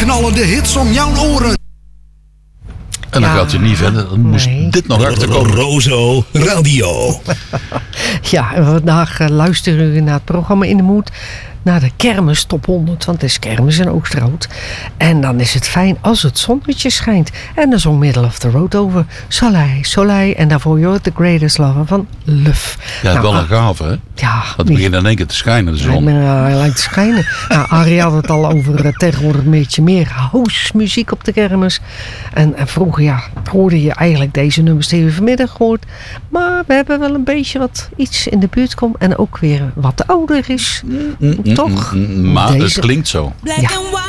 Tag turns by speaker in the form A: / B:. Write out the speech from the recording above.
A: knallende hits om jouw oren.
B: En dan gaat je niet verder. Dan moest dit nog achterkomen.
C: Rozo Radio.
D: Ja, en vandaag luisteren we naar het programma In de Moed. Naar de kermis top 100, want het is kermis in Oosterhout. En dan is het fijn als het zonnetje schijnt. En dan zong Middle of the Road over Soleil, Soleil. En daarvoor You're the Greatest Lover van Luf.
B: Ja, wel een gave, hè?
D: Ja.
B: Dat begint in één keer te schijnen, de zon.
D: Hij lijkt te schijnen. Nou, Arie had het al over tegenwoordig een beetje meer housemuziek op de kermis. En vroeger, hoorde je eigenlijk deze nummers die we vanmiddag gehoord. Maar we hebben wel een beetje wat iets in de buurt komt. En ook weer wat ouder is. Toch?
B: Maar het klinkt zo.
D: Ja.